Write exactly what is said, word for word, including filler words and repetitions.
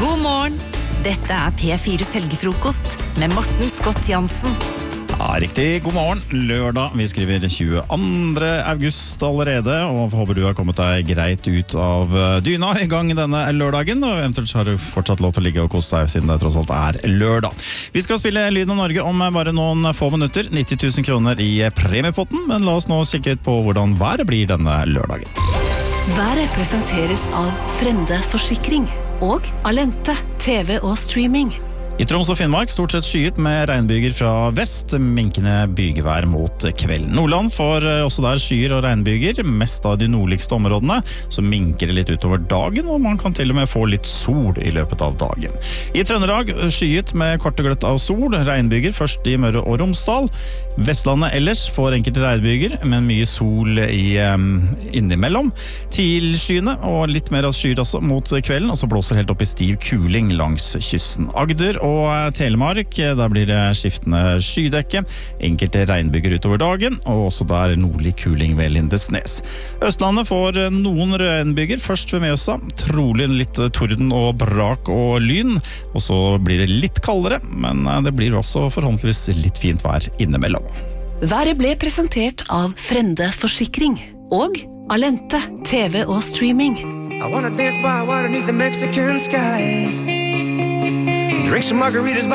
God morgen. Dette er P fires helgefrokost med Morten Scott Jansen. Ja, riktig. God morgen. Lørdag. Vi skriver tjueandre august allerede, og håper du har kommet deg greit ut av dyna i gang denne lørdagen, og eventuelt har du fortsatt lov til å ligge og kose deg siden det tross alt er lørdag. Vi skal spille Lyden av Norge om bare noen få minutter. nitti tusen kroner i premiepotten, men la oss nå kikke ut på hvordan været blir denne lørdagen. Været presenteres av Frende Forsikring og Alente T V og streaming. I Troms og Finnmark stort sett skyet med regnbyger fra vest, minkende bygevær mot kvelden. Nordland får også der skyer og regnbyger, mest av de nordligste områdene, så minker det litt utover dagen, og man kan til og med få litt sol i løpet av dagen. I Trøndelag skyet med korte gløtt av sol, regnbyger først i Møre og Romsdal. Vestlandet ellers får enkelte regnbyger, men mye sol i um, innimellom. Tilskyende og litt mer av skyer også mot kvelden, og så blåser helt opp i stiv kuling langs kysten. Agder og Telemark, der blir det skiftende skydekke, enkelte regnbyger utover dagen, og også der nordlig kuling ved Lindesnes. Østlandet får noen regnbyger, først ved Mjøsa, trolig litt torden og brak og lyn, og så blir det litt kaldere, men det blir også forhåpentligvis litt fint vær innimellom. Været ble presentert av Frende Forsikring og Alente T V og streaming. I wanna dance by water beneath the Mexican sky. Drink some margaritas by